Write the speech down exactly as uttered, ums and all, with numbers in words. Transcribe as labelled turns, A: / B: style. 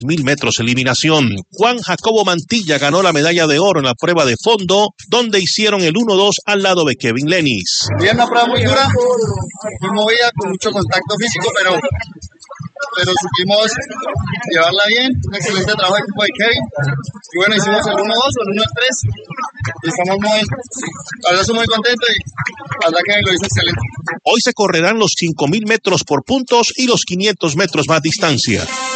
A: mil metros eliminación. Juan Jacobo Mantilla ganó la medalla de oro en la prueba de fondo, donde hicieron el uno dos al lado de Kevin Lenis.
B: Bien, una prueba muy dura, muy movida, con mucho contacto físico, pero, pero supimos llevarla bien. Un excelente trabajo de equipo de Kevin. Y bueno, hicimos el uno dos o el uno tres. Y estamos muy, la verdad estoy muy contento y la verdad que lo hizo excelente.
A: Hoy se correrán los cinco mil metros por puntos y los quinientos metros más distancia.